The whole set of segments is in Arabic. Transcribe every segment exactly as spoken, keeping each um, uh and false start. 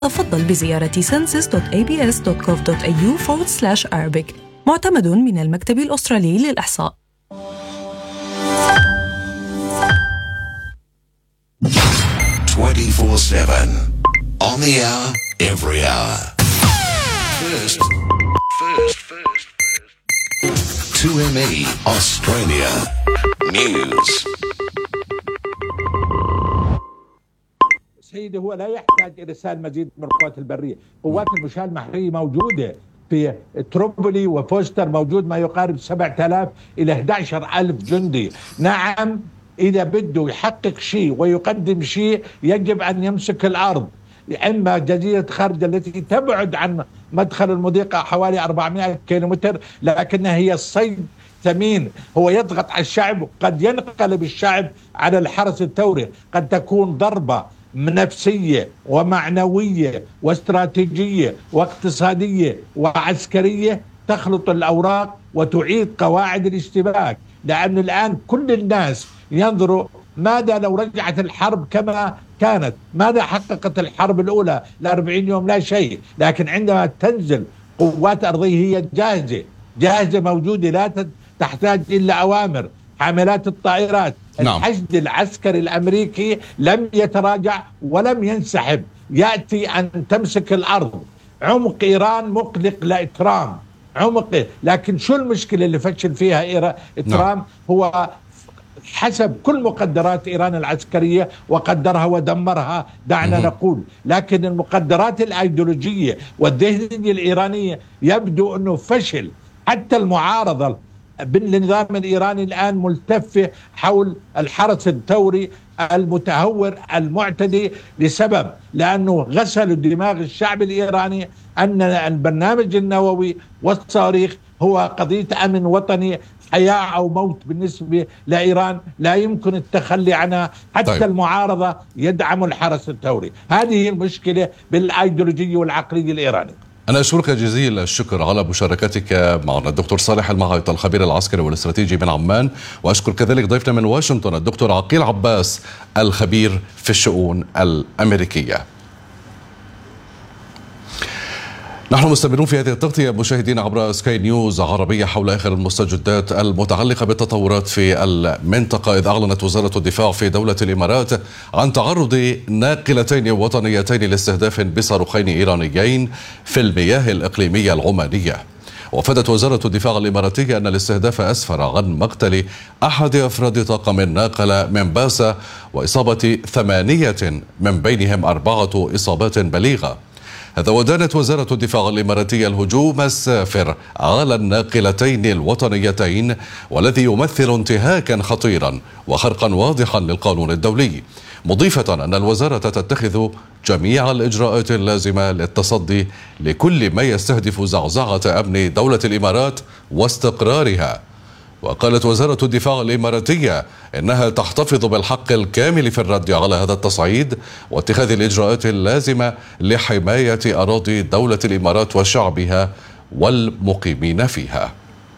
تفضل بزيارة سنسس دوت إيه بي إس دوت جوف دوت إيه يو forward slash Arabic. معتمد من المكتب الأسترالي للإحصاء. twenty-four seven on the hour, every hour. First, first, first, first. two M E Australia News. سيدي، هو لا يحتاج إرسال مزيد من القوات البرية. قوات المشاة المحلية موجودة في تروبولي وفوستر، موجود ما يقارب سبعة آلاف إلى أحد عشر ألف جندي. نعم، إذا بده يحقق شيء ويقدم شيء يجب أن يمسك الأرض. إما جزيرة خارج التي تبعد عن مدخل المضيقة حوالي أربعمائة كيلومتر، لكنها هي الصيد ثمين. هو يضغط على الشعب، قد ينقلب الشعب على الحرس الثوري. قد تكون ضربة نفسية ومعنوية واستراتيجية واقتصادية وعسكرية تخلط الأوراق وتعيد قواعد الاشتباك. لأن الآن كل الناس ينظروا ماذا لو رجعت الحرب كما كانت. ماذا حققت الحرب الأولى لأربعين يوم؟ لا شيء. لكن عندما تنزل قوات أرضية هي جاهزة جاهزة موجودة، لا تحتاج إلا أوامر. حاملات الطائرات، نعم. الحشد العسكري الأمريكي لم يتراجع ولم ينسحب، يأتي أن تمسك الأرض. عمق إيران مقلق لإترام، عمق. لكن شو المشكلة اللي فشل فيها إيران إترام؟ نعم. هو حسب كل مقدرات إيران العسكرية وقدرها ودمرها، دعنا مم. نقول. لكن المقدرات الأيديولوجية والذهنية الإيرانية يبدو أنه فشل. حتى المعارضة بالنظام الإيراني الآن ملتفة حول الحرس الثوري المتهور المعتدي، لسبب لأنه غسلوا دماغ الشعب الإيراني أن البرنامج النووي والصواريخ هو قضية أمن وطني، حياة أو موت بالنسبة لإيران، لا يمكن التخلي عنها. حتى طيب. المعارضة يدعم الحرس الثوري. هذه المشكلة بالأيديولوجية والعقلية الإيرانية. أنا أشكرك جزيل الشكر على مشاركتك معنا الدكتور صالح المعايط، الخبير العسكري والاستراتيجي من عمان، وأشكر كذلك ضيفنا من واشنطن الدكتور عقيل عباس، الخبير في الشؤون الأمريكية. نحن مستمرون في هذه التغطية مشاهدينا عبر سكاي نيوز عربية حول آخر المستجدات المتعلقة بالتطورات في المنطقة، إذ أعلنت وزارة الدفاع في دولة الإمارات عن تعرض ناقلتين وطنيتين لاستهداف بصاروخين إيرانيين في المياه الإقليمية العمانية. وافادت وزارة الدفاع الإماراتية أن الاستهداف أسفر عن مقتل أحد أفراد طاقم الناقلة من باسا وإصابة ثمانية من بينهم أربعة إصابات بليغة. هذا ودانت وزارة الدفاع الإماراتية الهجوم السافر على الناقلتين الوطنيتين، والذي يمثل انتهاكا خطيرا وخرقا واضحا للقانون الدولي، مضيفة أن الوزارة تتخذ جميع الإجراءات اللازمة للتصدي لكل ما يستهدف زعزعة أمن دولة الإمارات واستقرارها. وقالت وزارة الدفاع الإماراتية إنها تحتفظ بالحق الكامل في الرد على هذا التصعيد واتخاذ الإجراءات اللازمة لحماية أراضي دولة الإمارات وشعبها والمقيمين فيها.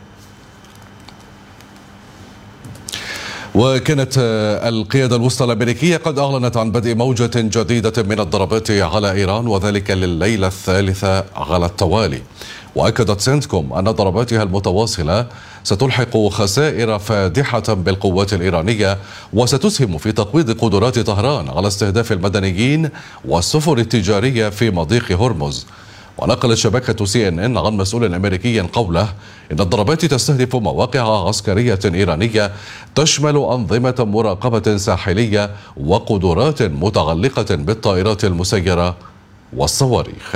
وكانت القيادة الوسطى الأمريكية قد أعلنت عن بدء موجة جديدة من الضربات على إيران، وذلك لليلة الثالثة على التوالي. وأكدت سنتكوم أن ضرباتها المتواصلة ستلحق خسائر فادحة بالقوات الإيرانية، وستسهم في تقويض قدرات طهران على استهداف المدنيين والسفن التجارية في مضيق هرمز. ونقلت شبكة سي إن إن عن مسؤول أمريكي قوله إن الضربات تستهدف مواقع عسكرية إيرانية تشمل أنظمة مراقبة ساحلية وقدرات متعلقة بالطائرات المسيرة والصواريخ.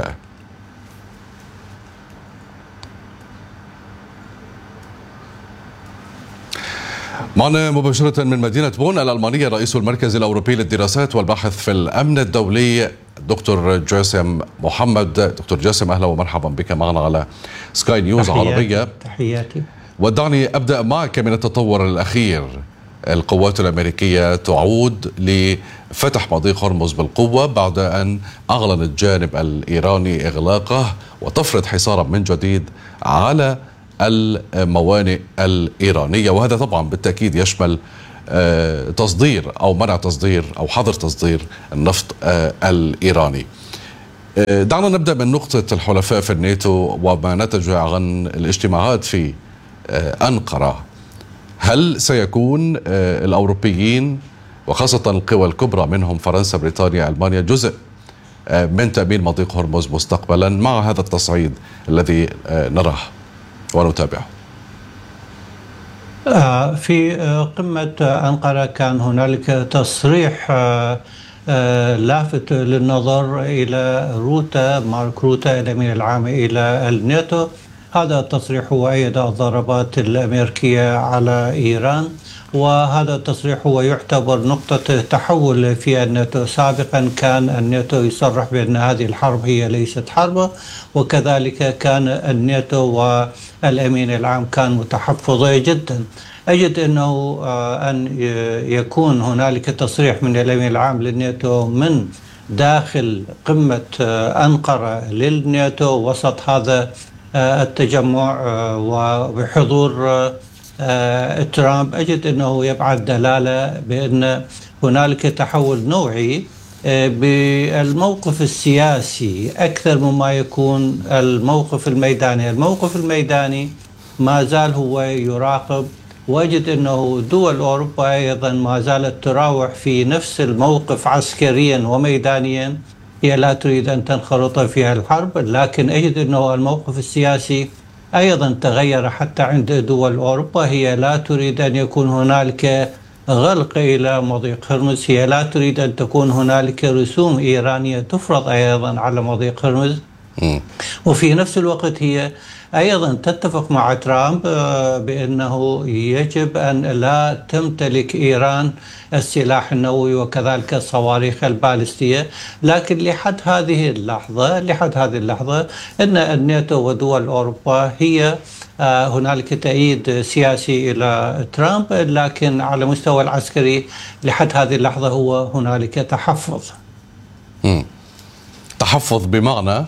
معنا مباشرة من مدينة بون الألمانية رئيس المركز الأوروبي للدراسات والبحث في الأمن الدولي دكتور جاسم محمد. دكتور جاسم، أهلا ومرحبا بك معنا على سكاي نيوز تحياتي. عربية. تحياتي. ودعني أبدأ معك من التطور الأخير. القوات الأمريكية تعود لفتح مضيق هرمز بالقوة بعد أن أعلن الجانب الإيراني إغلاقه وتفرض حصارا من جديد على الموانئ الإيرانية، وهذا طبعا بالتأكيد يشمل تصدير أو منع تصدير أو حظر تصدير النفط الإيراني. دعنا نبدأ من نقطة الحلفاء في الناتو وما نتج عن الاجتماعات في أنقرة. هل سيكون الأوروبيين وخاصة القوى الكبرى منهم فرنسا بريطانيا ألمانيا جزء من تأمين مضيق هرمز مستقبلا مع هذا التصعيد الذي نراه ونتابعه؟ في قمة أنقرة كان هنالك تصريح لافت للنظر إلى روتا مارك روتا الأمين العام إلى الناتو. هذا التصريح هو أيد الضربات الأمريكية على إيران، وهذا التصريح هو يعتبر نقطة تحول في الناتو. سابقا كان الناتو يصرح بأن هذه الحرب هي ليست حرب، وكذلك كان الناتو والأمين العام كان متحفظ جدا. أجد أنه أن يكون هنالك تصريح من الأمين العام للناتو من داخل قمة أنقرة للناتو وسط هذا التجمع وبحضور ترامب، أجد أنه يبعث دلالة بأن هنالك تحول نوعي بالموقف السياسي أكثر مما يكون الموقف الميداني. الموقف الميداني ما زال هو يراقب، وأجد أنه دول أوروبا أيضا ما زالت تراوح في نفس الموقف عسكريا وميدانيا. هي لا تريد أن تنخرط في الحرب، لكن أجد أنه الموقف السياسي أيضا تغير حتى عند دول أوروبا. هي لا تريد أن يكون هنالك غلق إلى مضيق هرمز، هي لا تريد أن تكون هنالك رسوم إيرانية تفرض أيضا على مضيق هرمز. وفي نفس الوقت هي أيضا تتفق مع ترامب بأنه يجب أن لا تمتلك إيران السلاح النووي وكذلك الصواريخ البالستية. لكن لحد هذه اللحظة لحد هذه اللحظة أن الناتو ودول أوروبا هي هنالك تأييد سياسي إلى ترامب، لكن على مستوى العسكري لحد هذه اللحظة هو هنالك تحفظ. م. تحفظ بمعنى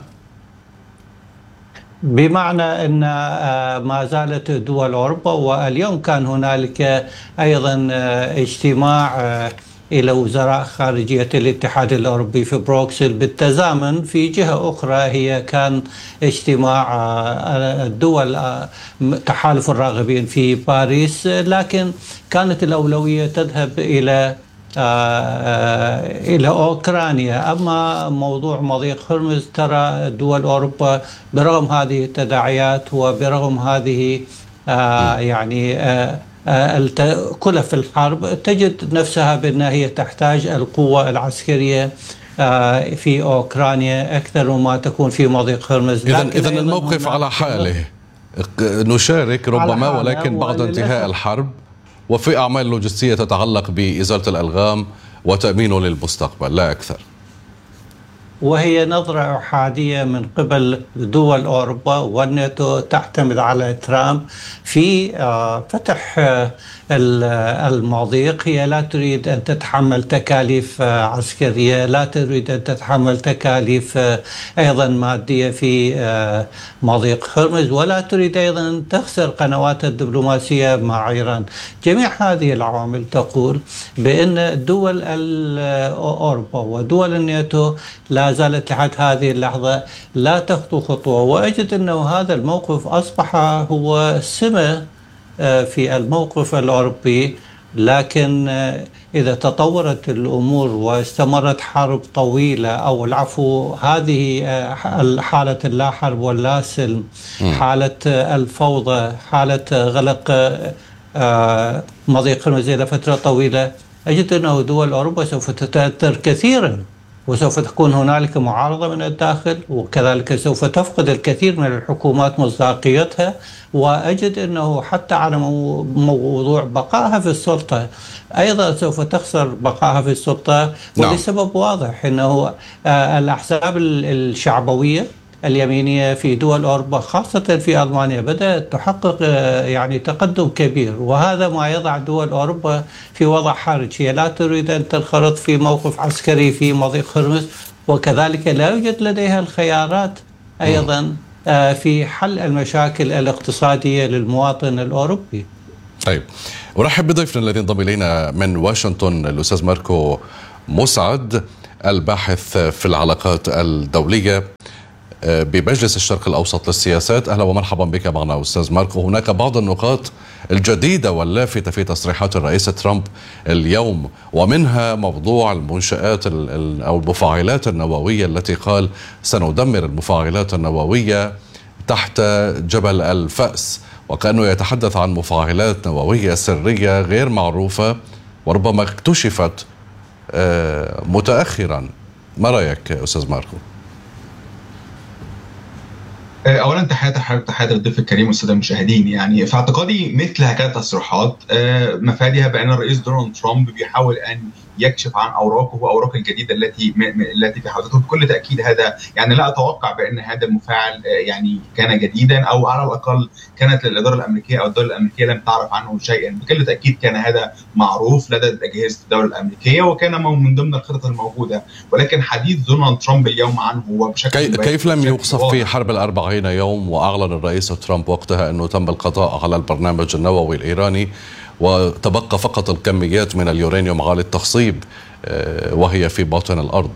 بمعنى أن ما زالت دول أوروبا، واليوم كان هنالك أيضا اجتماع إلى وزراء خارجية الاتحاد الأوروبي في بروكسل بالتزامن. في جهة أخرى هي كان اجتماع الدول تحالف الراغبين في باريس، لكن كانت الأولوية تذهب إلى إلى أوكرانيا. أما موضوع مضيق هرمز ترى دول أوروبا برغم هذه التداعيات وبرغم هذه يعني كلف الحرب تجد نفسها بأنها هي تحتاج القوة العسكرية في أوكرانيا أكثر مما تكون في مضيق هرمز. إذن, إذن الموقف على حاله، نشارك ربما ولكن بعد انتهاء الحرب وفي أعمال لوجستية تتعلق بإزالة الألغام وتأمينه للمستقبل لا أكثر. وهي نظرة أحادية من قبل دول أوروبا، والناتو تعتمد على ترامب في فتح المضيق. هي لا تريد أن تتحمل تكاليف عسكرية، لا تريد أن تتحمل تكاليف أيضا مادية في مضيق هرمز، ولا تريد أيضا أن تخسر قنوات الدبلوماسية مع إيران. جميع هذه العوامل تقول بأن دول أوروبا ودول الناتو لا زالت لحد هذه اللحظة لا تخطو خطوة. وأجد أنه هذا الموقف أصبح هو سمة في الموقف الأوروبي. لكن إذا تطورت الأمور واستمرت حرب طويلة، أو العفو هذه حالة اللا حرب واللا سلم، حالة الفوضى، حالة غلق مضيق هرمز لفترة طويلة، أجد أنه دول أوروبا سوف تتأثر كثيرا، وسوف تكون هنالك معارضة من الداخل، وكذلك سوف تفقد الكثير من الحكومات مصداقيتها. وأجد أنه حتى على موضوع بقائها في السلطة أيضا سوف تخسر بقائها في السلطة، ولسبب واضح أنه الأحزاب الشعبوية اليمينية في دول أوروبا خاصة في ألمانيا بدأت تحقق يعني تقدم كبير، وهذا ما يضع دول أوروبا في وضع حرج. هي لا تريد أن تنخرط في موقف عسكري في مضيق هرمز، وكذلك لا يوجد لديها الخيارات أيضا في حل المشاكل الاقتصادية للمواطن الأوروبي. طيب، أرحب بضيفنا الذي انضم إلينا من واشنطن الأستاذ ماركو مسعد. الباحث في العلاقات الدولية بمجلس الشرق الأوسط للسياسات. أهلا ومرحبا بك معنا أستاذ ماركو. هناك بعض النقاط الجديدة واللافتة في تصريحات الرئيس ترامب اليوم، ومنها موضوع المنشآت أو المفاعلات النووية التي قال سندمر المفاعلات النووية تحت جبل الفأس، وكأنه يتحدث عن مفاعلات نووية سرية غير معروفة وربما اكتشفت متأخرا. ما رأيك أستاذ ماركو؟ اولا تحياتي حضرتك، تحياتي للضيف الكريم والساده المشاهدين. يعني في اعتقادي مثل هكذا تصريحات مفادها بان الرئيس دونالد ترامب بيحاول ان يكشف عن اوراقه واوراقه الجديده التي التي في حوزته. بكل تاكيد هذا يعني لا اتوقع بان هذا المفاعل يعني كان جديدا، او على الاقل كانت للاداره الامريكيه او الدوله الامريكيه لم تعرف عنه شيئا. بكل تاكيد كان هذا معروف لدى اجهزه الدوله الامريكيه وكان من ضمن الخطط الموجوده، ولكن حديث دونالد ترامب اليوم عنه هو بشكل كيف لم يوصف في حرب الأربعين يوم، وأعلن الرئيس ترامب وقتها أنه تم القضاء على البرنامج النووي الإيراني وتبقى فقط الكميات من اليورانيوم عالي التخصيب وهي في باطن الأرض.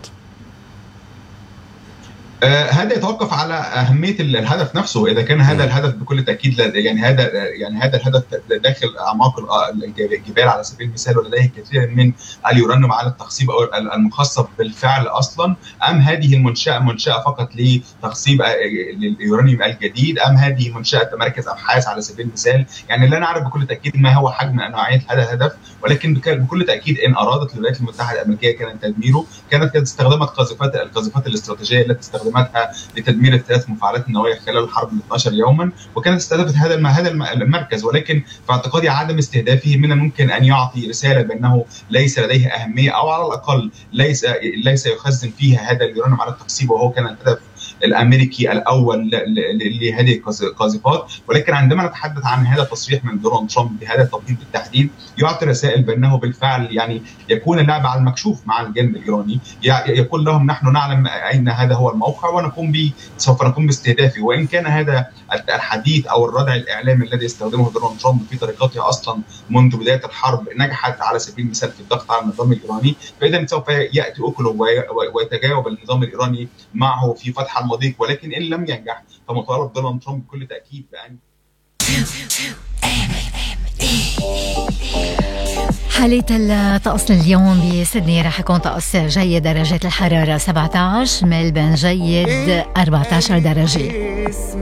آه هذا يتوقف على أهمية الهدف نفسه. إذا كان هذا الهدف بكل تأكيد يعني هذا يعني هذا الهدف داخل أعماق الجبال على سبيل المثال، ولديه كثير من اليورانيوم على التخصيب أو المخصب بالفعل أصلا، أم هذه المنشأة منشأة فقط لتخصيب اليورانيوم الجديد، أم هذه منشأة مركز أبحاث على سبيل المثال. يعني لا نعرف بكل تأكيد ما هو حجم نوعية هذا الهدف، ولكن بكل تأكيد إن أرادت الولايات المتحدة الأمريكية كانت تدميره، كانت كانت استخدمت قاذفات القاذفات الاستراتيجية التي استخدمتها لتدمير الثلاث مفاعلات النوويه خلال الحرب ال اثناشر يوما، وكانت استهدفت هذا هذا المركز. ولكن في اعتقادي عدم استهدافه من الممكن ان يعطي رساله بانه ليس لديه اهميه، او على الاقل ليس ليس يخزن فيها هذا اليورانيوم على التخصيب، وهو كان الهدف الامريكي الاول لهذه القاذفات. ولكن عندما نتحدث عن هذا التصريح من دونالد ترامب بهذا التوقيت بالتحديد، يعطي رسائل بانه بالفعل يعني يكون اللعب على المكشوف مع الجانب الايراني، يقول لهم نحن نعلم اين هذا هو الموقع ونقوم به، سوف نقوم باستهدافه. وان كان هذا الحديث او الردع الاعلامي الذي يستخدمه دونالد ترامب في طريقته اصلا منذ بدايه الحرب نجحت على سبيل المثال في الضغط على النظام الايراني، فاذا سوف ياتي اكله ويتجاوب النظام الايراني معه في فتح المضيق. ولكن ان لم ينجح فمطالب دونالد ترامب بكل تاكيد بان حالة الطقس اليوم بسيدني رح يكون طقس جيد، درجة الحرارة سبعة عشر، ملبن جيد أربعة عشر درجة.